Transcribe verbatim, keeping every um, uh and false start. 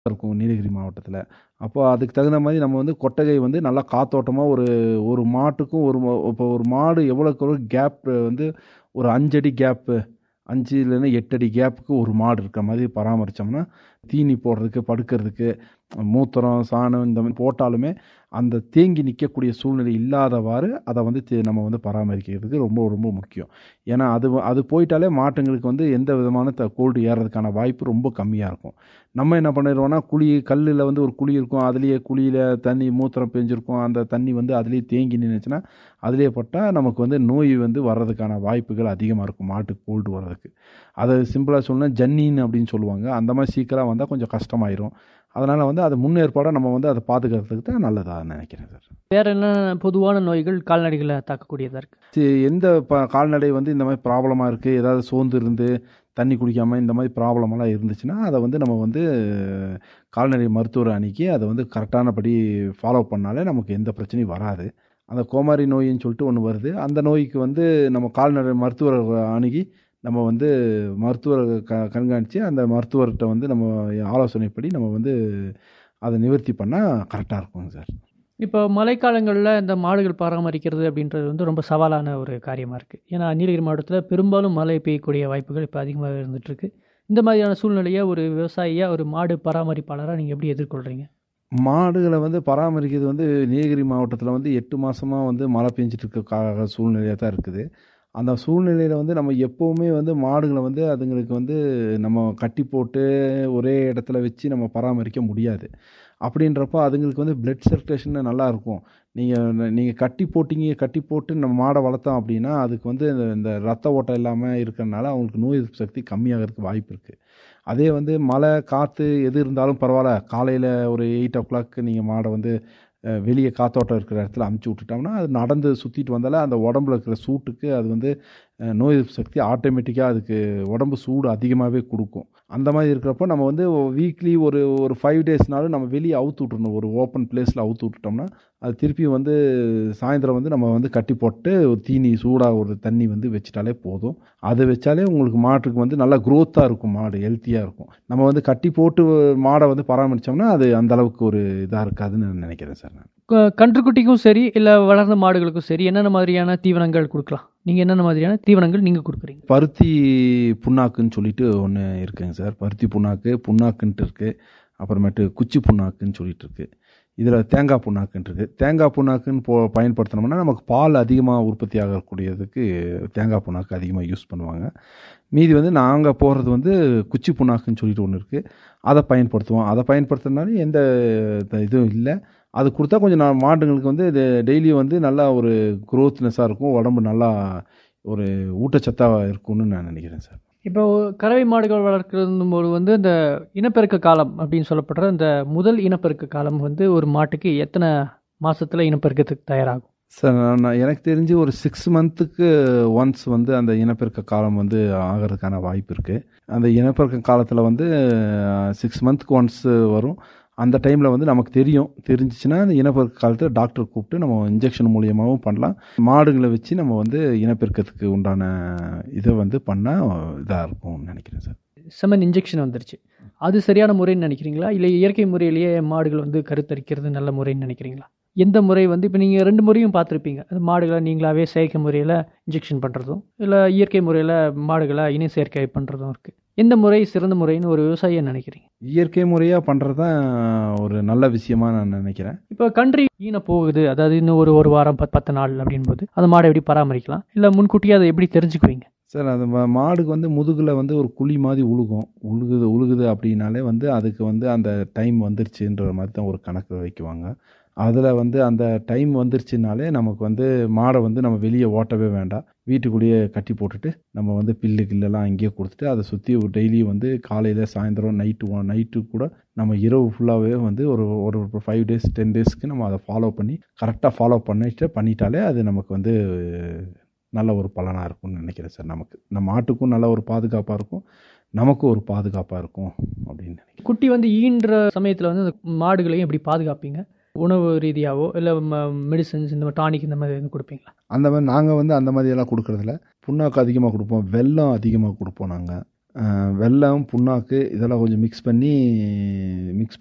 இருக்கும் நீலகிரி மாவட்டத்தில். அப்போ அதுக்கு தகுந்த மாதிரி நம்ம வந்து கொட்டகை வந்து நல்லா காத்தோட்டமாக ஒரு ஒரு மாட்டுக்கும் ஒரு ம- இப்போ ஒரு மாடு எவ்வளோக்கு எவ்வளோ கேப் வந்து ஒரு அஞ்சு அடி கேப்பு, அஞ்சு இல்லைன்னா எட்டு அடி கேப்புக்கு ஒரு மாடு இருக்கிற மாதிரி பராமரித்தோம்னா தீனி போடுறதுக்கு படுக்கிறதுக்கு மூத்திரம் சாணம் இந்த மாதிரி போட்டாலுமே அந்த தேங்கி நிற்கக்கூடிய சூழ்நிலை இல்லாதவாறு அதை வந்து தே- நம்ம வந்து பராமரிக்கிறதுக்கு ரொம்ப ரொம்ப முக்கியம். ஏன்னா அது வ- அது போயிட்டாலே மாட்டுங்களுக்கு வந்து எந்த விதமான த கோல்டு ஏறதுக்கான வாய்ப்பு ரொம்ப கம்மியாக இருக்கும். நம்ம என்ன பண்ணிடுவோம்னா குழி கல்லில் வந்து ஒரு குழி இருக்கும், அதுலேயே குழியில் தண்ணி மூத்திரம் பெஞ்சிருக்கும், அந்த தண்ணி வந்து அதுலேயே தேங்கி நின்றுச்சுன்னா அதுலேயே பட்டால் நமக்கு வந்து நோய் வந்து வர்றதுக்கான வாய்ப்புகள் அதிகமாக இருக்கும், மாட்டுக்கு கோல்டு வர்றதுக்கு. அதை சிம்பிளாக சொல்லணும்னா ஜன்னின்னு அப்படின்னு சொல்லுவாங்க, அந்த மாதிரி சீக்கிரம் வந்தால் கொஞ்சம் கஷ்டமாயிரும். அதனால் வந்து அது முன்னேற்பாடாக நம்ம வந்து அதை பாதுகாக்கிறதுக்கு தான் நல்லதாக நினைக்கிறேன் சார். வேற என்ன பொதுவான நோய்கள் கால்நடைகளை தாக்கக்கூடியதா இருக்கு? சி- எந்த ப கால்நடை வந்து இந்த மாதிரி ப்ராப்ளமாக இருக்குது, ஏதாவது சோர்ந்து இருந்து தண்ணி குடிக்காமல் இந்த மாதிரி ப்ராப்ளமெல்லாம் இருந்துச்சுன்னா அதை வந்து நம்ம வந்து கால்நடை மருத்துவரை அணுகி அதை வந்து கரெக்டானபடி ஃபாலோ பண்ணாலே நமக்கு எந்த பிரச்சனையும் வராது. அந்த கோமாரி நோயின்னு சொல்லிட்டு ஒன்று வருது, அந்த நோய்க்கு வந்து நம்ம கால்நடை மருத்துவரை அணுகி நம்ம வந்து மருத்துவரை க கண்காணித்து அந்த மருத்துவர்கிட்ட வந்து நம்ம ஆலோசனைப்படி நம்ம வந்து அதை நிவர்த்தி பண்ணால் கரெக்டாக இருக்குங்க சார். இப்போ மழைக்காலங்களில் இந்த மாடுகள் பராமரிக்கிறது அப்படின்றது வந்து ரொம்ப சவாலான ஒரு காரியமாக இருக்குது. ஏன்னா நீலகிரி மாவட்டத்தில் பெரும்பாலும் மழை பெய்யக்கூடிய வாய்ப்புகள் இப்போ அதிகமாக இருந்துகிட்ருக்கு. இந்த மாதிரியான சூழ்நிலையை ஒரு விவசாயியாக ஒரு மாடு பராமரிப்பாளராக நீங்கள் எப்படி எதிர்கொள்கிறீங்க? மாடுகளை வந்து பராமரிக்கிறது வந்து நீலகிரி மாவட்டத்தில் வந்து எட்டு மாதமாக வந்து மழை பெஞ்சிட்டு இருக்க கா சூழ்நிலையாக தான் இருக்குது. அந்த சூழ்நிலையில் வந்து நம்ம எப்போவுமே வந்து மாடுகளை வந்து அதுங்களுக்கு வந்து நம்ம கட்டி போட்டு ஒரே இடத்துல வச்சு நம்ம பராமரிக்க முடியாது. அப்படின்றப்போ அதுங்களுக்கு வந்து பிளட் சர்க்குலேஷன் நல்லா இருக்கும். நீங்கள் நீங்கள் கட்டி போட்டிங்க கட்டி போட்டு நம்ம மாடை வளர்த்தோம் அப்படின்னா அதுக்கு வந்து இந்த இந்த ரத்த ஓட்டம் இல்லாமல் இருக்கிறனால அவங்களுக்கு நோய் எதிர்ப்பு சக்தி கம்மியாகிறதுக்கு வாய்ப்பு இருக்குது. அதே வந்து மழை காற்று எது இருந்தாலும் பரவாயில்ல, காலையில் ஒரு எயிட் ஓ கிளாக்கு நீங்கள் மாடை வந்து அஹ், வெளியே காத்தோட்டம் இருக்கிற இடத்துல அமுச்சு விட்டுட்டோம்னா அது நடந்து சுற்றிட்டு வந்தாலே அந்த உடம்புல இருக்கிற சூட்டுக்கு அது வந்து அஹ், நோய் எதிர்ப்பு சக்தி ஆட்டோமேட்டிக்காக அதுக்கு உடம்பு சூடு அதிகமாகவே கொடுக்கும். அந்த மாதிரி இருக்கிறப்போ நம்ம வந்து வீக்லி ஒரு ஒரு ஃபைவ் டேஸ்னாலும் நம்ம வெளியே அவுத்து விட்டுறணும், ஒரு ஓப்பன் பிளேஸில் அவுத்து விட்டுட்டோம்னா அது திருப்பி வந்து சாயந்தரம் வந்து நம்ம வந்து கட்டி போட்டு ஒரு தீனி சூடாக ஒரு தண்ணி வந்து வச்சிட்டாலே போதும். அதை வச்சாலே உங்களுக்கு மாட்டுக்கு வந்து நல்லா க்ரோத்தாக இருக்கும், மாடு ஹெல்த்தியாக இருக்கும். நம்ம வந்து கட்டி போட்டு மாடை வந்து பராமரித்தோம்னா அது அந்த அளவுக்கு ஒரு இதாக இருக்காதுன்னு நான் நினைக்கிறேன் சார். நான் க- கன்றுக்குட்டிக்கும் சரி இல்லை வளர்ந்த மாடுகளுக்கும் சரி என்னென்ன மாதிரியான தீவனங்கள் கொடுக்கலாம்? நீங்கள் என்னென்ன மாதிரியான தீவனங்கள் நீங்கள் கொடுக்குறீங்க? பருத்தி புண்ணாக்குன்னு சொல்லிட்டு ஒன்று இருக்குங்க சார். பருத்தி புண்ணாக்கு புண்ணாக்குன்ட்டு இருக்குது, அப்புறமேட்டு குச்சி புண்ணாக்குன்னு சொல்லிட்டு இருக்கு. இதில் தேங்காய் புண்ணாக்குன்னு இருக்குது. தேங்காய் புண்ணாக்குன்னு போ பயன்படுத்தினோம்னா நமக்கு பால் அதிகமாக உற்பத்தி ஆகக்கூடியதுக்கு தேங்காய் புண்ணாக்கு அதிகமாக யூஸ் பண்ணுவாங்க. மீதி வந்து நாங்கள் போடுறது வந்து குச்சி புண்ணாக்குன்னு சொல்லிட்டு ஒன்று இருக்குது, அதை பயன்படுத்துவோம். அதை பயன்படுத்துறதுனால எந்த த- இதுவும் இல்லை. அது கொடுத்தா கொஞ்சம் நான் மாடுங்களுக்கு வந்து இது டெய்லியும் வந்து நல்லா ஒரு குரோத்னஸாக இருக்கும், உடம்பு நல்லா ஒரு ஊட்டச்சத்தாக இருக்கும்னு நான் நினைக்கிறேன் சார். இப்போ கறவை மாடுகள் வளர்க்குறதும்போது வந்து இந்த இனப்பெருக்க காலம் அப்படின்னு சொல்லப்படுற இந்த முதல் இனப்பெருக்க காலம் வந்து ஒரு மாட்டுக்கு எத்தனை மாசத்துல இனப்பெருக்கத்துக்கு தயாராகும்? சார் நான் நான் எனக்கு தெரிஞ்சு ஒரு சிக்ஸ் மந்த்துக்கு ஒன்ஸ் வந்து அந்த இனப்பெருக்க காலம் வந்து ஆகிறதுக்கான வாய்ப்பு இருக்குது. அந்த இனப்பெருக்க காலத்தில் வந்து சிக்ஸ் மந்த்துக்கு ஒன்ஸ் வரும். அந்த டைமில் வந்து நமக்கு தெரியும், தெரிஞ்சிச்சுன்னா அந்த இனப்பெருக்க காலத்தில் டாக்டர் கூப்பிட்டு நம்ம இன்ஜெக்ஷன் மூலியமாகவும் பண்ணலாம். மாடுகளை வச்சு நம்ம வந்து இனப்பெருக்கத்துக்கு உண்டான இதை வந்து பண்ணால் இதாக இருக்கும்னு நினைக்கிறேன் சார். செமன் இன்ஜெக்ஷன் வந்துருச்சு, அது சரியான முறைன்னு நினைக்கிறீங்களா? இல்லை இயற்கை முறையிலேயே மாடுகள் வந்து கருத்தரிக்கிறது நல்ல முறைன்னு நினைக்கிறீங்களா? எந்த முறை வந்து இப்போ நீங்கள் ரெண்டு முறையும் பார்த்துருப்பீங்க, அது மாடுகளை நீங்களாவே செயற்கை முறையில் இன்ஜெக்ஷன் பண்ணுறதும் இல்லை இயற்கை முறையில் மாடுகளை இணை சேர்க்கை பண்ணுறதும் இருக்குது. எந்த முறை சிறந்த முறைன்னு ஒரு விவசாயியை நினைக்கிறீங்க? இயற்கை முறையாக பண்ணுறது தான் ஒரு நல்ல விஷயமா நான் நினைக்கிறேன். இப்போ கன்றி ஈன போகுது, அதாவது இன்னும் ஒரு ஒரு வாரம் பத்து பத்து நாள் அப்படின்போது அந்த மாடை எப்படி பராமரிக்கலாம், இல்லை முன்கூட்டியே அதை எப்படி தெரிஞ்சுக்குவீங்க? சார் அது மா- மாடுக்கு வந்து முதுகில் வந்து ஒரு குழி மாதிரி உழுகும், உழுகுது உழுகுது அப்படின்னாலே வந்து அதுக்கு வந்து அந்த டைம் வந்துருச்சுன்ற மாதிரி தான் ஒரு கணக்கு வைக்குவாங்க. அதில் வந்து அந்த டைம் வந்துருச்சுனாலே நமக்கு வந்து மாடை வந்து நம்ம வெளியே ஓட்டவே வேண்டாம், வீட்டுக்குள்ளேயே கட்டி போட்டுட்டு நம்ம வந்து பில்லு கில்லெல்லாம் அங்கேயே கொடுத்துட்டு அதை சுற்றி டெய்லியும் வந்து காலையில் சாயந்தரம் நைட்டு நைட்டு கூட நம்ம இரவு ஃபுல்லாகவே வந்து ஒரு ஒரு ஃபைவ் டேஸ் டென் டேஸ்க்கு நம்ம அதை ஃபாலோ பண்ணி கரெக்டாக ஃபாலோ பண்ணிட்டு பண்ணிட்டாலே அது நமக்கு வந்து நல்ல ஒரு பலனாக இருக்கும்னு நினைக்கிறேன் சார். நமக்கு நம்ம மாட்டுக்கும் நல்ல ஒரு பாதுகாப்பாக இருக்கும், நமக்கும் ஒரு பாதுகாப்பாக இருக்கும் அப்படின்னு நினைக்கிறேன். குட்டி வந்து ஈன்ற சமயத்தில் வந்து அந்த மாடுகளையும் எப்படி பாதுகாப்பீங்க? உணவு ரீதியாவோ இல்லை மெடிசன்ஸ் இந்த மாதிரி டானிக் இந்த மாதிரி எதுவும் கொடுப்பீங்களா? அந்த மாதிரி நாங்கள் வந்து அந்த மாதிரியெல்லாம் கொடுக்குறதில்ல. புண்ணாக்கு அதிகமாக கொடுப்போம், வெல்லம் அதிகமாக கொடுப்போம் நாங்கள். வெல்லம் புண்ணாக்கு இதெல்லாம் கொஞ்சம் மிக்ஸ் பண்ணி மிக்ஸ்